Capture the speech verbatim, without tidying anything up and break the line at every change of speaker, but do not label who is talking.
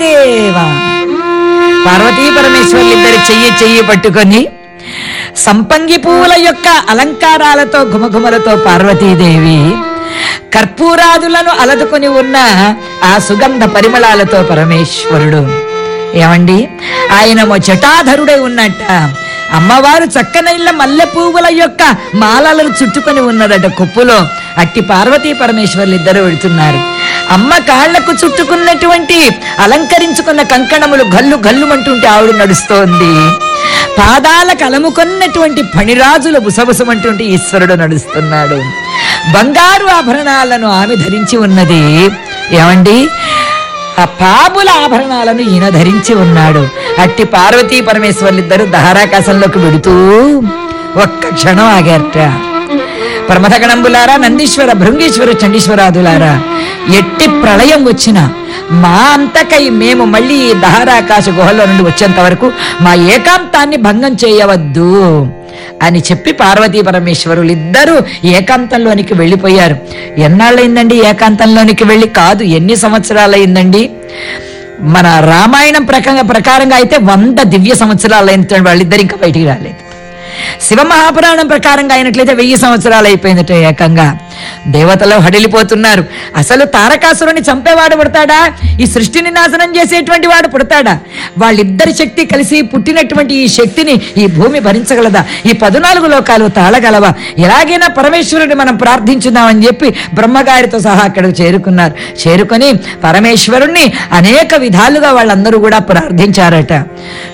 మహాదేవ. పార్వతీ పరమేశ్వర్లు ఇద్దరు చెయ్యి చెయ్యి పట్టుకొని సంపంగి పూల యొక్క అలంకారాలతో ఘుమఘుమలతో పార్వతీదేవి, కర్పూరాదులను అలదుకొని ఉన్న ఆ సుగంధ పరిమళాలతో పరమేశ్వరుడు. ఏమండి, ఆయన జటాధరుడై ఉన్నట్ట, అమ్మవారు చక్కనైళ్ళ మల్లె పువ్వుల యొక్క మాలలను చుట్టుకొని ఉన్నదట కొప్పులో. అట్టి పార్వతీ పరమేశ్వర్లు ఇద్దరు వెళుతున్నారు. అమ్మ కాళ్లకు చుట్టుకున్నటువంటి అలంకరించుకున్న కంకణములు గల్లు గల్లుమంటుంటే ఆవిడ నడుస్తోంది. పాదాలకు అలముకొన్నటువంటి ఫణిరాజులు బుసబుసమంటుంటే ఈశ్వరుడు నడుస్తున్నాడు. బంగారు ఆభరణాలను ఆమె ధరించి ఉన్నది. ఏమండి, ఆ పాముల ఆభరణాలను ఈయన ధరించి ఉన్నాడు. అట్టి పార్వతీ పరమేశ్వర్లిద్దరూ దహరాకాశంలోకి వెడుతూ ఒక్క క్షణం ఆగారట. ప్రమథగణంబులారా, నందీశ్వర భృంగీశ్వర చండీశ్వరాదులారా, ఎట్టి ప్రళయం వచ్చినా మా అంతకై మేము మళ్ళీ ఈ దహరాకాశ గుహలో నుండి వచ్చేంత వరకు మా ఏకాంతాన్ని భంగం చేయవద్దు అని చెప్పి పార్వతీ పరమేశ్వరులు ఇద్దరు ఏకాంతంలోనికి వెళ్ళిపోయారు. ఎన్నాళ్ళయిందండి ఏకాంతంలోనికి వెళ్ళి? కాదు, ఎన్ని సంవత్సరాలైందండి? మన రామాయణం ప్రకారంగా ప్రకారంగా అయితే వంద దివ్య సంవత్సరాలు అయిన వాళ్ళిద్దరు ఇంకా బయటికి రాలేదు. శివ మహాపురాణం ప్రకారంగా అయినట్లయితే వెయ్యి సంవత్సరాలు అయిపోయిందట ఏకంగా. దేవతలు హడిలిపోతున్నారు. అసలు తారకాసురుని చంపేవాడు పుడతాడా? ఈ సృష్టిని నాశనం చేసేటువంటి వాడు పుడతాడా? వాళ్ళిద్దరి శక్తి కలిసి పుట్టినటువంటి ఈ శక్తిని ఈ భూమి భరించగలదా? ఈ పద్నాలుగు లోకాలు తాళగలవా? ఎలాగైనా పరమేశ్వరుని మనం ప్రార్థించుదామని చెప్పి బ్రహ్మగారితో సహా అక్కడికి చేరుకున్నారు. చేరుకొని పరమేశ్వరుణ్ణి అనేక విధాలుగా వాళ్ళందరూ కూడా ప్రార్థించారట.